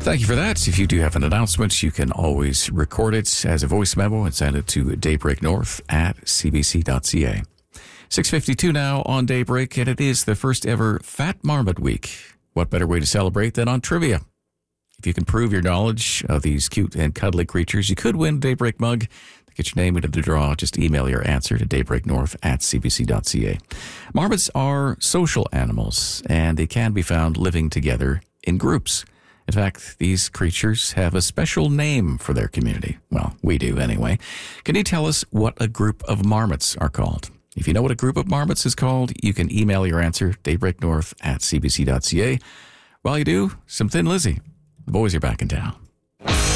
Thank you for that. If you do have an announcement, you can always record it as a voice memo and send it to daybreaknorth@cbc.ca. 6:52 now on Daybreak, and it is the first ever Fat Marmot Week. What better way to celebrate than on trivia? If you can prove your knowledge of these cute and cuddly creatures, you could win a Daybreak mug. To get your name into the draw, just email your answer to daybreaknorth@cbc.ca. Marmots are social animals, and they can be found living together in groups. In fact, these creatures have a special name for their community. Well, we do anyway. Can you tell us what a group of marmots are called? If you know what a group of marmots is called, you can email your answer, daybreaknorth@cbc.ca. While you do, some Thin Lizzy. The boys are back in town.